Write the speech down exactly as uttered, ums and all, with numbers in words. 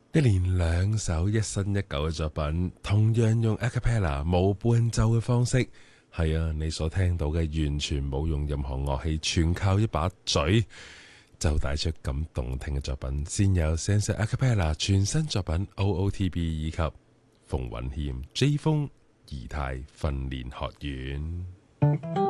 一連兩首一新一舊嘅作品，同樣用 a cappella 無伴奏嘅方式，係啊，你所聽到嘅完全冇用任何樂器，全靠一把嘴就帶出咁動聽嘅作品。先有 Sense a cappella 全新作品 O O T B 以及馮允謙 J 風儀態訓練學院。